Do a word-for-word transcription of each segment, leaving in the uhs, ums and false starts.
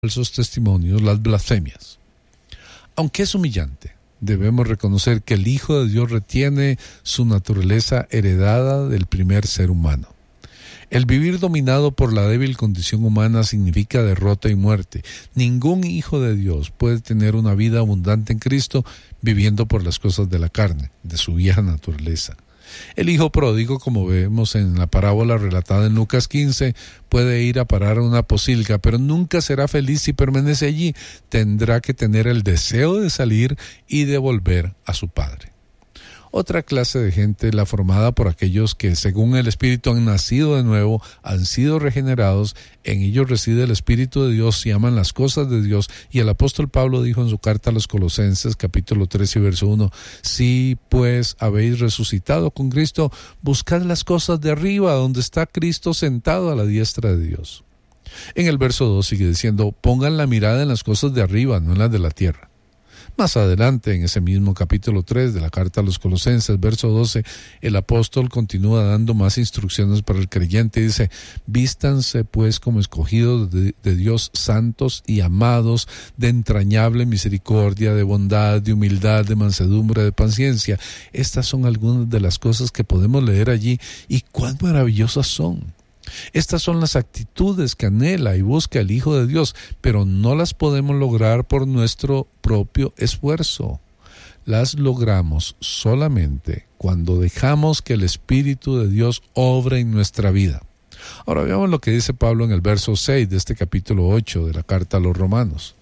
falsos testimonios, las blasfemias. Aunque es humillante, debemos reconocer que el Hijo de Dios retiene su naturaleza heredada del primer ser humano. El vivir dominado por la débil condición humana significa derrota y muerte. Ningún hijo de Dios puede tener una vida abundante en Cristo viviendo por las cosas de la carne, de su vieja naturaleza. El hijo pródigo, como vemos en la parábola relatada en Lucas quince, puede ir a parar a una pocilga, pero nunca será feliz si permanece allí. Tendrá que tener el deseo de salir y de volver a su padre. Otra clase de gente es la formada por aquellos que, según el Espíritu, han nacido de nuevo, han sido regenerados, en ellos reside el Espíritu de Dios y aman las cosas de Dios. Y el apóstol Pablo dijo en su carta a los Colosenses, capítulo tres y verso uno, si pues habéis resucitado con Cristo, buscad las cosas de arriba, donde está Cristo sentado a la diestra de Dios. En el verso dos sigue diciendo, pongan la mirada en las cosas de arriba, no en las de la tierra. Más adelante, en ese mismo capítulo tres de la carta a los Colosenses, verso doce, el apóstol continúa dando más instrucciones para el creyente y dice, vístanse pues como escogidos de, de Dios, santos y amados, de entrañable misericordia, de bondad, de humildad, de mansedumbre, de paciencia. Estas son algunas de las cosas que podemos leer allí y cuán maravillosas son. Estas son las actitudes que anhela y busca el Hijo de Dios, pero no las podemos lograr por nuestro propio esfuerzo. Las logramos solamente cuando dejamos que el Espíritu de Dios obre en nuestra vida. Ahora veamos lo que dice Pablo en el verso seis de este capítulo ocho de la carta a los Romanos.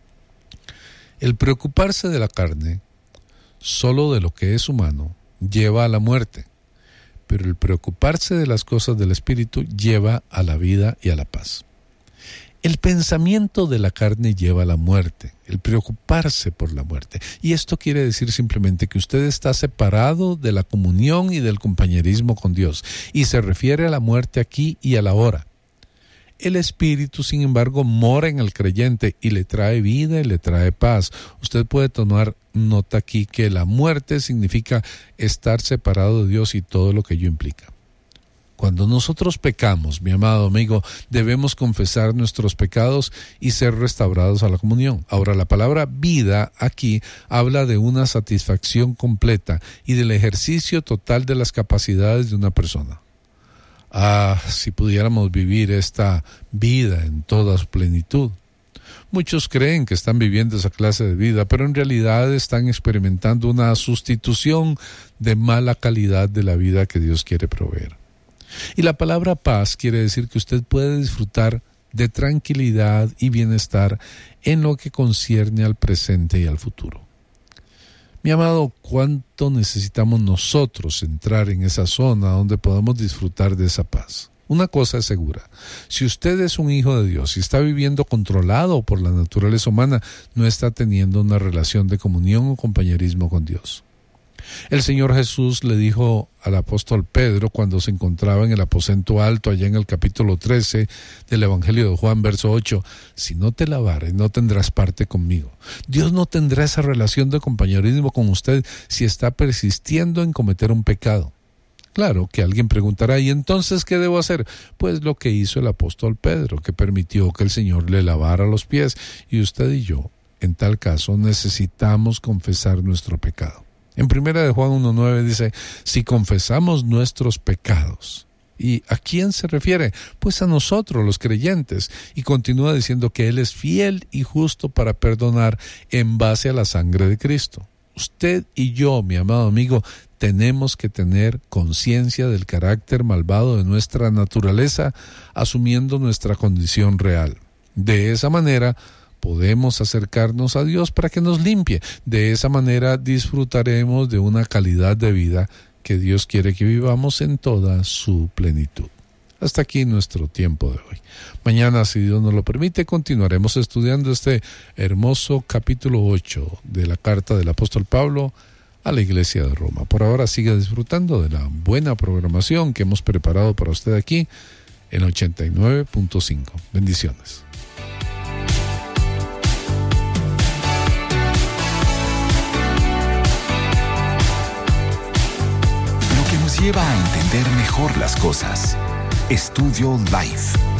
El preocuparse de la carne, solo de lo que es humano, lleva a la muerte. Pero el preocuparse de las cosas del Espíritu lleva a la vida y a la paz. El pensamiento de la carne lleva a la muerte, el preocuparse por la muerte. Y esto quiere decir simplemente que usted está separado de la comunión y del compañerismo con Dios. Y se refiere a la muerte aquí y a la hora. El Espíritu, sin embargo, mora en el creyente y le trae vida y le trae paz. Usted puede tomar nota aquí que la muerte significa estar separado de Dios y todo lo que ello implica. Cuando nosotros pecamos, mi amado amigo, debemos confesar nuestros pecados y ser restaurados a la comunión. Ahora, la palabra vida aquí habla de una satisfacción completa y del ejercicio total de las capacidades de una persona. Ah, si pudiéramos vivir esta vida en toda su plenitud. Muchos creen que están viviendo esa clase de vida, pero en realidad están experimentando una sustitución de mala calidad de la vida que Dios quiere proveer. Y la palabra paz quiere decir que usted puede disfrutar de tranquilidad y bienestar en lo que concierne al presente y al futuro. Mi amado, ¿cuánto necesitamos nosotros entrar en esa zona donde podamos disfrutar de esa paz? Una cosa es segura, si usted es un hijo de Dios y está viviendo controlado por la naturaleza humana, no está teniendo una relación de comunión o compañerismo con Dios. El Señor Jesús le dijo al apóstol Pedro cuando se encontraba en el aposento alto allá en el capítulo trece del Evangelio de Juan, verso ocho, si no te lavares no tendrás parte conmigo. Dios no tendrá esa relación de compañerismo con usted si está persistiendo en cometer un pecado. Claro que alguien preguntará, ¿y entonces qué debo hacer? Pues lo que hizo el apóstol Pedro, que permitió que el Señor le lavara los pies, y usted y yo, en tal caso, necesitamos confesar nuestro pecado. En primera de Juan uno nueve dice, si confesamos nuestros pecados. ¿Y a quién se refiere? Pues a nosotros, los creyentes. Y continúa diciendo que Él es fiel y justo para perdonar en base a la sangre de Cristo. Usted y yo, mi amado amigo, tenemos que tener conciencia del carácter malvado de nuestra naturaleza, asumiendo nuestra condición real. De esa manera, podemos acercarnos a Dios para que nos limpie. De esa manera disfrutaremos de una calidad de vida que Dios quiere que vivamos en toda su plenitud. Hasta aquí nuestro tiempo de hoy. Mañana, si Dios nos lo permite, continuaremos estudiando este hermoso capítulo ocho de la carta del apóstol Pablo a la Iglesia de Roma. Por ahora siga disfrutando de la buena programación que hemos preparado para usted aquí en ochenta y nueve punto cinco. Bendiciones. Lleva a entender mejor las cosas. Estudio Life.